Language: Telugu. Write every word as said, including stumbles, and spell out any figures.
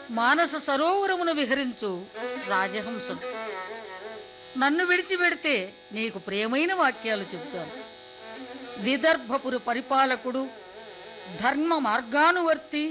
మానస సరోవరమును విహరించు రాజహంసను. నన్ను విడిచిపెడితే నీకు ప్రియమైన వాక్యాలు చెబుతాను. విదర్భపురి పరిపాలకుడు, ధర్మ మార్గానువర్తి,